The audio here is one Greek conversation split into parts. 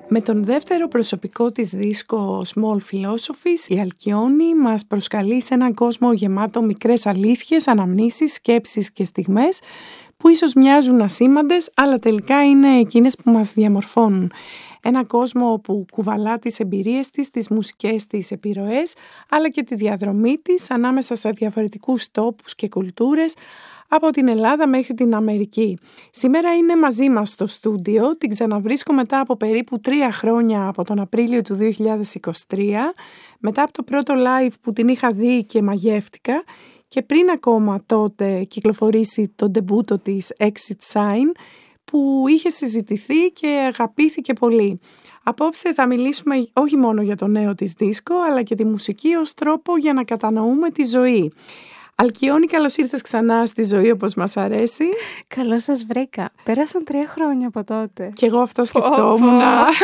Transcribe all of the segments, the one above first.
Με τον δεύτερο προσωπικό της δίσκο Small Philosophies, η Αλκιόνη μας προσκαλεί σε έναν κόσμο γεμάτο μικρές αλήθειες, αναμνήσεις, σκέψεις και στιγμές που ίσως μοιάζουν ασήμαντες, αλλά τελικά είναι εκείνες που μας διαμορφώνουν. Ένα κόσμο που κουβαλά τις εμπειρίες της, τις μουσικές της επιρροές, αλλά και τη διαδρομή της ανάμεσα σε διαφορετικούς τόπους και κουλτούρες, από την Ελλάδα μέχρι την Αμερική. Σήμερα είναι μαζί μας στο στούντιο, την ξαναβρίσκω μετά από περίπου 3 χρόνια από τον Απρίλιο του 2023, μετά από το πρώτο live που την είχα δει και μαγεύτηκα και πριν ακόμα τότε κυκλοφορήσει το ντεμπούτο της Exit Sign που είχε συζητηθεί και αγαπήθηκε πολύ. Απόψε θα μιλήσουμε όχι μόνο για το νέο της δίσκο, αλλά και τη μουσική ως τρόπο για να κατανοούμε τη ζωή. Αλκιόνη, καλώς ήρθες ξανά στη ζωή όπως μας αρέσει. Καλώς σας βρήκα. Πέρασαν 3 χρόνια από τότε. Και εγώ αυτό σκεφτόμουν.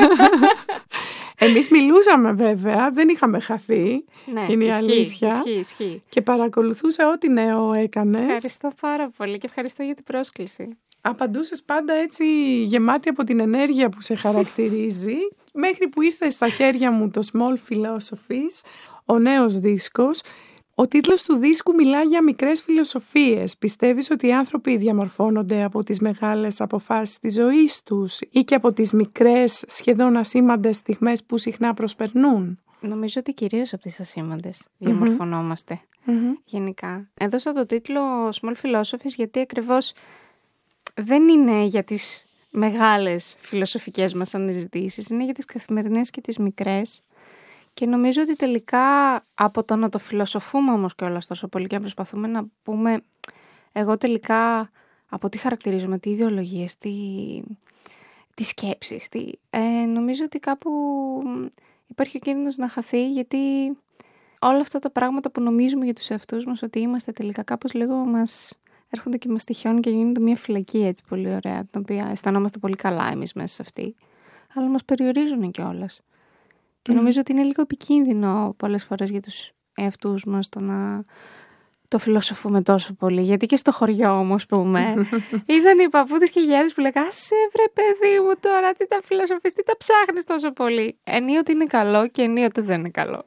Εμείς μιλούσαμε βέβαια, δεν είχαμε χαθεί. Ναι, είναι η αλήθεια. Ισχύει. Και παρακολουθούσα ό,τι νέο έκανες. Ευχαριστώ πάρα πολύ και ευχαριστώ για την πρόσκληση. Απαντούσες πάντα έτσι γεμάτη από την ενέργεια που σε χαρακτηρίζει, μέχρι που ήρθε στα χέρια μου το Small Philosophies, ο νέος δίσκος. Ο τίτλος του δίσκου μιλά για μικρές φιλοσοφίες. Πιστεύεις ότι οι άνθρωποι διαμορφώνονται από τις μεγάλες αποφάσεις της ζωής τους ή και από τις μικρές, σχεδόν ασήμαντες στιγμές που συχνά προσπερνούν? Νομίζω ότι κυρίως από τις ασήμαντες διαμορφωνόμαστε. Γενικά. Έδωσα το τίτλο Small Philosophies γιατί ακριβώς δεν είναι για τις μεγάλες φιλοσοφικές μας αναζητήσεις, είναι για τις καθημερινές και τις μικρές. Και νομίζω ότι τελικά από το να το φιλοσοφούμε όμως και όλα τόσο πολύ και να προσπαθούμε να πούμε εγώ τελικά από τι χαρακτηρίζομαι, τι ιδεολογίες, τι σκέψεις, νομίζω ότι κάπου υπάρχει ο κίνδυνος να χαθεί, γιατί όλα αυτά τα πράγματα που νομίζουμε για τους εαυτούς μας ότι είμαστε τελικά κάπως λίγο μας έρχονται και μας τυχιώνουν και γίνεται μια φυλακή έτσι πολύ ωραία, την οποία αισθανόμαστε πολύ καλά εμείς μέσα σε αυτή, αλλά μας περιορίζουν κιόλας. Και νομίζω ότι είναι λίγο επικίνδυνο πολλές φορές για τους εαυτούς μας το να το φιλοσοφούμε τόσο πολύ. Γιατί και στο χωριό όμως πούμε, είδαν οι παππούδες και οι γιαγιάδες που λέγανε «Άσε βρε παιδί μου τώρα, τι τα φιλοσοφείς, τι τα ψάχνεις τόσο πολύ». Ενίοτε είναι καλό και ενίοτε δεν είναι καλό.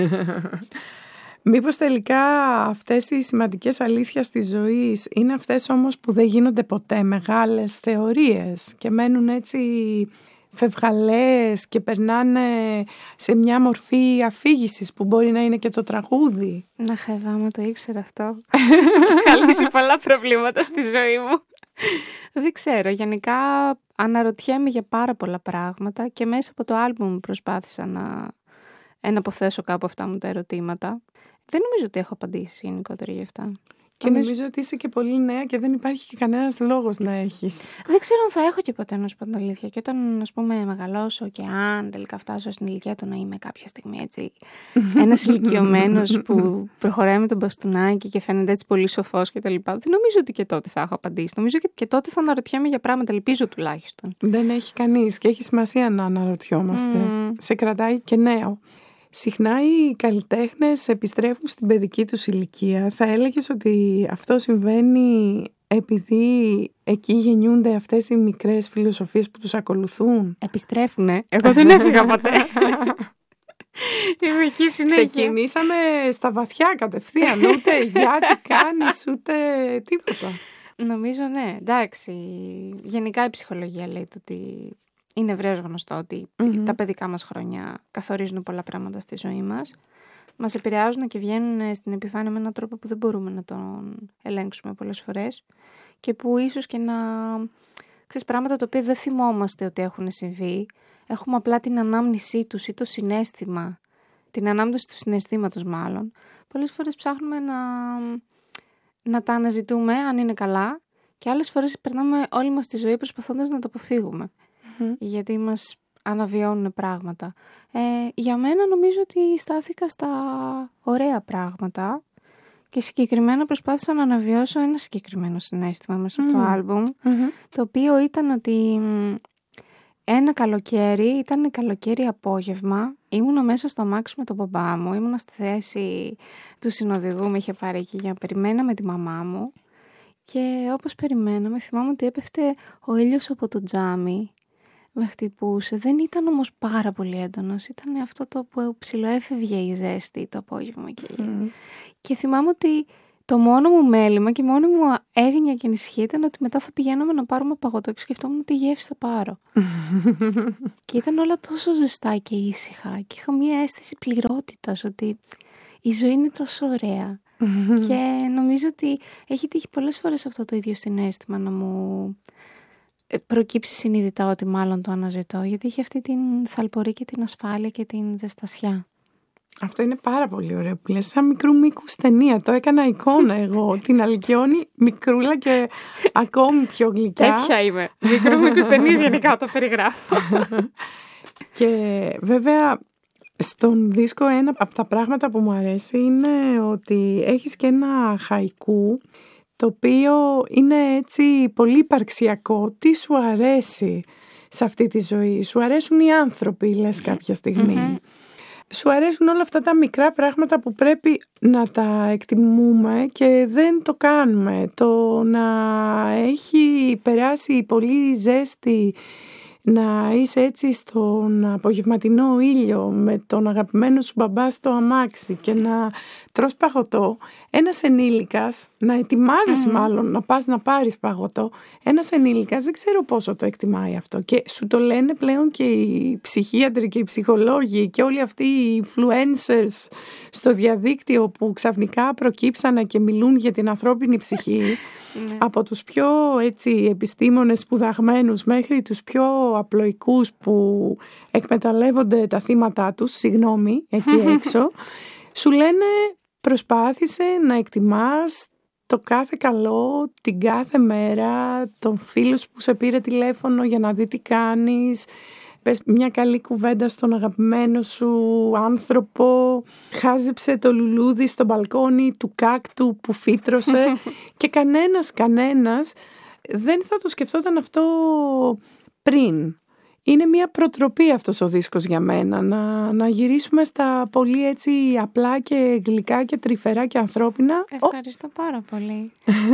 Μήπως τελικά αυτές οι σημαντικές αλήθειες της ζωής είναι αυτές όμως που δεν γίνονται ποτέ μεγάλες θεωρίες και μένουν έτσι φευγαλές και περνάνε σε μια μορφή αφήγησης που μπορεί να είναι και το τραγούδι? Να χαίβα, άμα το ήξερα αυτό. Θα λύσει πολλά προβλήματα στη ζωή μου. Δεν ξέρω, γενικά αναρωτιέμαι για πάρα πολλά πράγματα και μέσα από το άλμπουμ προσπάθησα να εναποθέσω κάπου αυτά μου τα ερωτήματα. Δεν νομίζω ότι έχω απαντήσει γενικότερα για αυτά. Και νομίζω ότι είσαι και πολύ νέα και δεν υπάρχει και κανένας λόγος να έχεις. Δεν ξέρω αν θα έχω και ποτέ, να σου πω την αλήθεια. Και όταν, ας πούμε, μεγαλώσω και αν τελικά φτάσω στην ηλικία του να είμαι κάποια στιγμή έτσι ένας ηλικιωμένος που προχωράει με τον μπαστούνάκι και φαίνεται έτσι πολύ σοφός και τα λοιπά, δεν νομίζω ότι και τότε θα έχω απαντήσει. Νομίζω και τότε θα αναρωτιέμαι για πράγματα, ελπίζω τουλάχιστον. Δεν έχει κανείς και έχει σημασία να αναρωτιόμαστε. Σε κρατάει και νέο. Συχνά οι καλλιτέχνες επιστρέφουν στην παιδική τους ηλικία. Θα έλεγες ότι αυτό συμβαίνει επειδή εκεί γεννιούνται αυτές οι μικρές φιλοσοφίες που τους ακολουθούν? Επιστρέφουνε. Εγώ δεν έφυγα ποτέ. Είμαι εκεί συνέχεια. Ξεκινήσαμε στα βαθιά κατευθείαν. Ούτε γιατί κάνεις ούτε τίποτα. Νομίζω ναι. Εντάξει. Γενικά η ψυχολογία λέει ότι είναι ευρέως γνωστό ότι τα παιδικά μας χρόνια καθορίζουν πολλά πράγματα στη ζωή μας. Μας επηρεάζουν και βγαίνουν στην επιφάνεια με έναν τρόπο που δεν μπορούμε να τον ελέγξουμε πολλές φορές και που ίσως και να... Ξέρεις, πράγματα τα οποία δεν θυμόμαστε ότι έχουν συμβεί. Έχουμε απλά την ανάμνησή τους ή το συναίσθημα, την ανάμνηση του συναισθήματος μάλλον. Πολλές φορές ψάχνουμε να τα αναζητούμε αν είναι καλά και άλλες φορές περνάμε όλη μας τη ζωή προσπαθώντας να το αποφύγουμε. Γιατί μας αναβιώνουν πράγματα. Για μένα νομίζω ότι στάθηκα στα ωραία πράγματα και συγκεκριμένα προσπάθησα να αναβιώσω ένα συγκεκριμένο συναίσθημα μέσα από το άλμπουμ, το οποίο ήταν ότι ένα καλοκαίρι, ήταν καλοκαίρι απόγευμα, ήμουνα μέσα στο αμάξι με τον μπαμπά μου, ήμουνα στη θέση του συνοδηγού, με είχε πάρει εκεί για να περιμέναμε τη μαμά μου και όπως περιμέναμε θυμάμαι ότι έπεφτε ο ήλιος από το τζάμι. με χτυπούσε. Δεν ήταν όμως πάρα πολύ έντονος. Ήταν αυτό το που ψιλοέφευγε η ζέστη το απόγευμα. Και θυμάμαι ότι το μόνο μου μέλημα και η μόνη μου έγνοια και ανησυχία ήταν ότι μετά θα πηγαίναμε να πάρουμε παγωτό και σκεφτόμουν τι γεύση θα πάρω. Και ήταν όλα τόσο ζεστά και ήσυχα και είχα μία αίσθηση πληρότητας ότι η ζωή είναι τόσο ωραία. Και νομίζω ότι έχει τύχει πολλές φορές αυτό το ίδιο συναίσθημα να μου προκύψει συνειδητά ότι μάλλον το αναζητώ, γιατί έχει αυτή την θαλπορή και την ασφάλεια και την ζεστασιά. Αυτό είναι πάρα πολύ ωραίο που λες, σαν μικρού μήκους ταινία. Το έκανα εικόνα εγώ, την Αλκιόνη μικρούλα και ακόμη πιο γλυκά. Τέτοια είμαι. Μικρού μήκους ταινίες γενικά το περιγράφω. Και βέβαια στον δίσκο ένα από τα πράγματα που μου αρέσει είναι ότι έχεις και ένα χαϊκού το οποίο είναι έτσι πολύ υπαρξιακό. Τι σου αρέσει σε αυτή τη ζωή? Σου αρέσουν οι άνθρωποι, λες κάποια στιγμή. Σου αρέσουν όλα αυτά τα μικρά πράγματα που πρέπει να τα εκτιμούμε και δεν το κάνουμε. Το να έχει περάσει πολύ ζέστη, να είσαι έτσι στον απογευματινό ήλιο με τον αγαπημένο σου μπαμπά στο αμάξι και να τρως παγωτό. Ένας ενήλικας, να ετοιμάζεις μάλλον να πας να πάρεις παγωτό, ένας ενήλικας δεν ξέρω πόσο το εκτιμάει αυτό. Και σου το λένε πλέον και οι ψυχίατροι και οι ψυχολόγοι και όλοι αυτοί οι influencers στο διαδίκτυο που ξαφνικά προκύψανε και μιλούν για την ανθρώπινη ψυχή. Από τους πιο έτσι επιστήμονες σπουδαγμένους μέχρι τους πιο απλοϊκούς που εκμεταλλεύονται τα θύματα τους, εκεί έξω, σου λένε προσπάθησε να εκτιμάς το κάθε καλό, την κάθε μέρα, τον φίλο που σε πήρε τηλέφωνο για να δει τι κάνεις, πες μια καλή κουβέντα στον αγαπημένο σου άνθρωπο, χάζεψε το λουλούδι στο μπαλκόνι του κάκτου που φύτρωσε και κανένας δεν θα το σκεφτόταν αυτό πριν. Είναι μια προτροπή αυτός ο δίσκος για μένα, να γυρίσουμε στα πολύ έτσι απλά και γλυκά και τρυφερά και ανθρώπινα. Ευχαριστώ πάρα πολύ.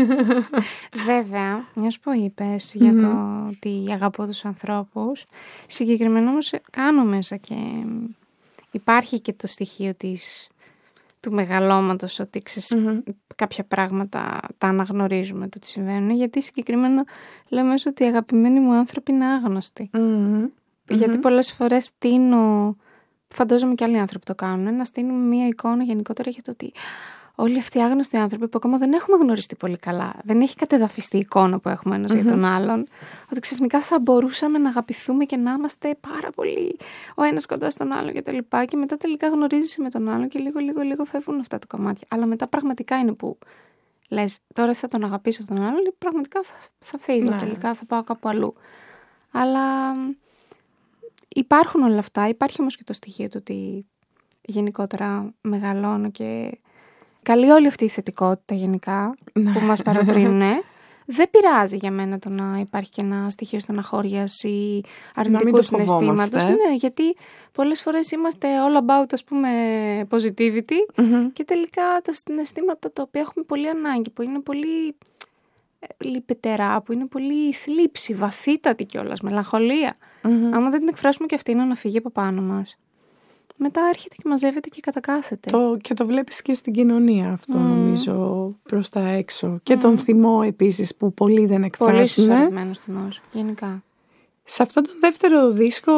Βέβαια, μιας που είπες για το ότι αγαπώ τους ανθρώπους, συγκεκριμένα όμως κάνω μέσα και υπάρχει και το στοιχείο του μεγαλώματος, ότι κάποια πράγματα τα αναγνωρίζουμε το τι συμβαίνουν, γιατί συγκεκριμένα λέω μέσα ότι οι αγαπημένοι μου άνθρωποι είναι άγνωστοι. Γιατί πολλές φορές φαντάζομαι και άλλοι άνθρωποι το κάνουν, να στείλουμε μια εικόνα γενικότερα για το ότι όλοι αυτοί οι άγνωστοι άνθρωποι που ακόμα δεν έχουμε γνωριστεί πολύ καλά, δεν έχει κατεδαφιστεί η εικόνα που έχουμε ένας για τον άλλον, ότι ξαφνικά θα μπορούσαμε να αγαπηθούμε και να είμαστε πάρα πολύ ο ένας κοντά στον άλλο και τα λοιπά, και μετά τελικά γνωρίζεσαι με τον άλλον και λίγο φεύγουν αυτά τα κομμάτια. Αλλά μετά πραγματικά είναι που λες, τώρα θα τον αγαπήσω τον άλλον, πραγματικά θα φύγω, τελικά θα πάω κάπου αλλού. Αλλά υπάρχουν όλα αυτά, υπάρχει όμως και το στοιχείο του ότι γενικότερα μεγαλώνω και καλή όλη αυτή η θετικότητα γενικά που μας παροτρύνουν. Δεν πειράζει για μένα το να υπάρχει και ένα στοιχείο στεναχώριας ή αρνητικού συναισθήματος. Ναι, γιατί πολλές φορές είμαστε all about, ας πούμε, positivity και τελικά τα συναισθήματα τα οποία έχουμε πολύ ανάγκη, που είναι πολύ λυπητερά, που είναι πολύ θλίψη, βαθύτατη κιόλας, μελαγχολία. Άμα δεν την εκφράσουμε και αυτή να φύγει από πάνω μας, μετά έρχεται και μαζεύεται και κατακάθεται. Και το βλέπεις και στην κοινωνία αυτό, νομίζω, προς τα έξω. Και τον θυμό επίσης που πολλοί δεν εκφράζουν. Πολύ συσσωρευμένος θυμός, γενικά. Σε αυτόν τον δεύτερο δίσκο,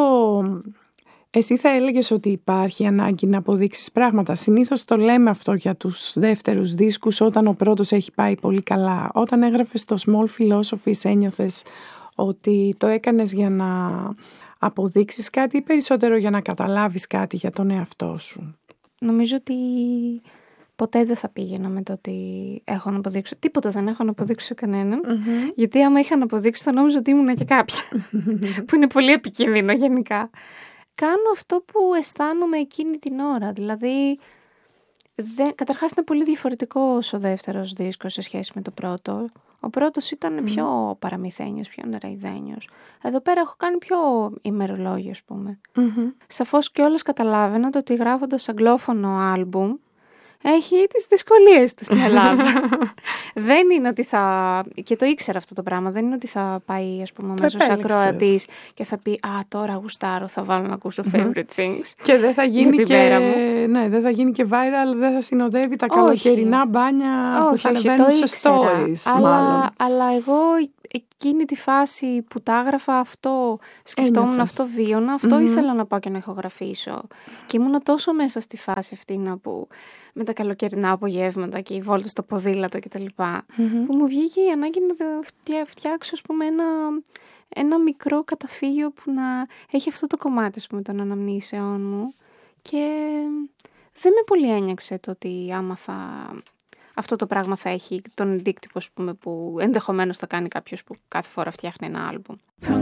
εσύ θα έλεγες ότι υπάρχει ανάγκη να αποδείξεις πράγματα? Συνήθως το λέμε αυτό για τους δεύτερους δίσκους, όταν ο πρώτος έχει πάει πολύ καλά. Όταν έγραφες το Small Philosophies, ένιωθες ότι το έκανες για να αποδείξεις κάτι ή περισσότερο για να καταλάβεις κάτι για τον εαυτό σου? Νομίζω ότι ποτέ δεν θα πήγαινα με το ότι έχω να αποδείξω. Τίποτα δεν έχω να αποδείξω σε κανέναν. Γιατί άμα είχα να αποδείξω θα νόμιζα ότι ήμουν και κάποια. Που είναι πολύ επικίνδυνο γενικά. Κάνω αυτό που αισθάνομαι εκείνη την ώρα. Δηλαδή, καταρχάς είναι πολύ διαφορετικός ο δεύτερος δίσκος σε σχέση με το πρώτο. Ο πρώτος ήταν πιο παραμυθένιος, πιο νεραϊδένιος. Εδώ πέρα έχω κάνει πιο ημερολόγιο, ας πούμε. Σαφώς κιόλας καταλάβαινα ότι γράφοντας αγγλόφωνο άλμπουμ, έχει τις δυσκολίες του στην Ελλάδα. Δεν είναι ότι θα... Και το ήξερα αυτό το πράγμα. Δεν είναι ότι θα πάει, ας πούμε, μέσως ακροατής και θα πει «Α, τώρα γουστάρω, θα βάλω να ακούσω favorite things». Και δεν θα γίνει δεν θα γίνει και viral, δεν θα συνοδεύει τα καλοκαιρινά μπάνια που θα ανεβαίνουν σε stories. Αλλά εγώ εκείνη τη φάση που τα έγραφα αυτό, σκεφτόμουν αυτό, βίωνα, αυτό ήθελα να πάω και να ηχογραφήσω. Και ήμουν τόσο μέσα στη φάση αυτή που με τα καλοκαιρινά απογεύματα και οι βόλτες στο ποδήλατο κτλ. Που μου βγήκε η ανάγκη να φτιάξω, ας πούμε, ένα μικρό καταφύγιο που να έχει αυτό το κομμάτι, ας πούμε, των αναμνήσεών μου. Και δεν με πολύ ένιωξε το ότι άμα αυτό το πράγμα θα έχει τον αντίκτυπο, ας πούμε, που ενδεχομένως θα κάνει κάποιος που κάθε φορά φτιάχνει ένα άλμπουμ.